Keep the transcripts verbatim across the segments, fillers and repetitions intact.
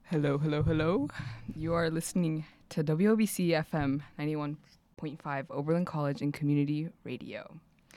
Hello, hello, hello. You are listening to W O B C F M ninety-one point five Oberlin College and Community Radio.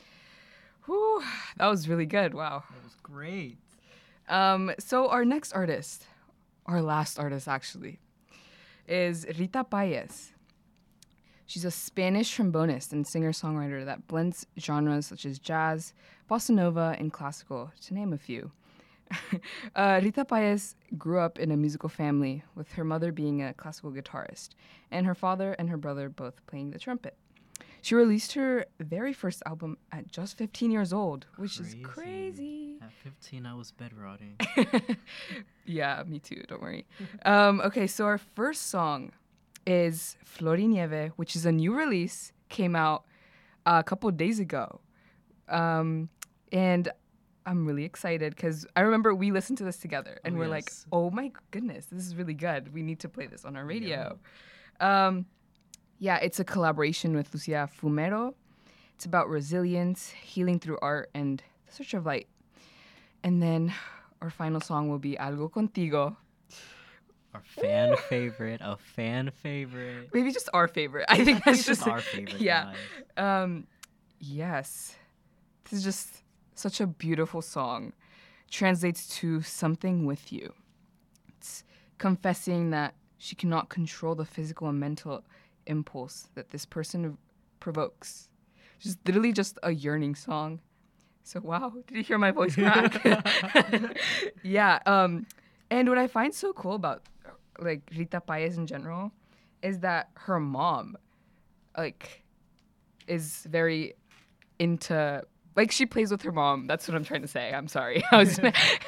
Whew, that was really good. Wow. That was great. Um, so our next artist, our last artist actually, is Rita Paez. She's a Spanish trombonist and singer-songwriter that blends genres such as jazz, bossa nova, and classical, to name a few. uh, Rita Paez grew up in a musical family, with her mother being a classical guitarist, and her father and her brother both playing the trumpet. She released her very first album at just fifteen years old, which Crazy. is crazy. At fifteen, I was bedrotting. Yeah, me too, don't worry. um, okay, so our first song is Flor y Nieve, which is a new release, came out uh, a couple of days ago. Um, and I'm really excited because I remember we listened to this together and Oh, we're yes. like, oh my goodness, this is really good. We need to play this on our radio. Yeah, um, yeah it's a collaboration with Lucia Fumero. It's about resilience, healing through art, and the search of light. And then our final song will be Algo Contigo. Our fan favorite, a fan favorite. Maybe just our favorite. I think that's It's just just our favorite. Yeah. guys. Um, yes. This is just such a beautiful song. Translates to something with you. It's confessing that she cannot control the physical and mental impulse that this person provokes. Just literally just a yearning song. So wow, did you hear my voice crack? Yeah. Um, and what I find so cool about like Rita Paez in general is that her mom, like, is very into like she plays with her mom. That's what I'm trying to say. I'm sorry. I was.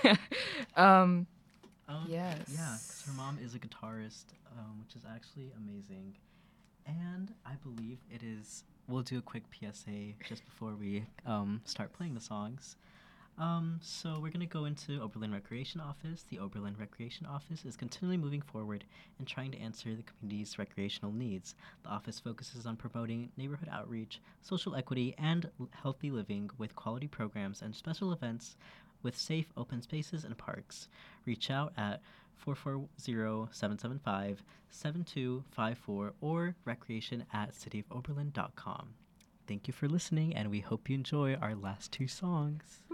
um, Um, Yes. Yeah, because her mom is a guitarist, um, which is actually amazing. And I believe it is. We'll do a quick P S A just before we um, start playing the songs. Um, so we're going to go into Oberlin Recreation Office. The Oberlin Recreation Office is continually moving forward and trying to answer the community's recreational needs. The office focuses on promoting neighborhood outreach, social equity, and l- healthy living with quality programs and special events with safe open spaces and parks. Reach out at four four zero, seven seven five, seven two five four or recreation at city of oberlin dot com. Thank you for listening, and we hope you enjoy our last two songs.